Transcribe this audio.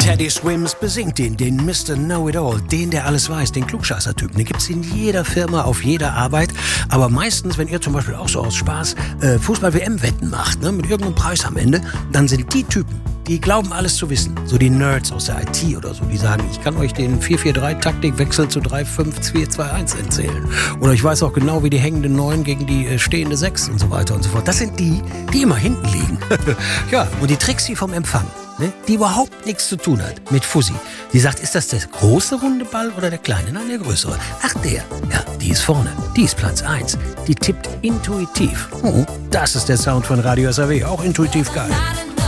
Teddy Swims besingt ihn, den Mr. Know-It-All, den, der alles weiß, den Klugscheißer-Typen. Den gibt's in jeder Firma, auf jeder Arbeit. Aber meistens, wenn ihr zum Beispiel auch so aus Spaß Fußball-WM-Wetten macht, ne, mit irgendeinem Preis am Ende, dann sind die Typen, die glauben alles zu wissen. So die Nerds aus der IT oder so, die sagen, ich kann euch den 4-4-3-Taktikwechsel zu 3-5-2-4-2-1 erzählen. Oder ich weiß auch genau, wie die hängende 9 gegen die stehende 6 und so weiter und so fort. Das sind die immer hinten liegen. Ja, und die Trixie vom Empfang, ne, die überhaupt nichts zu tun hat mit Fussi. Die sagt, ist das der große runde Ball oder der kleine? Nein, der größere. Ach, der. Ja, die ist vorne. Die ist Platz 1. Die tippt intuitiv. Das ist der Sound von Radio SAW. Auch intuitiv geil.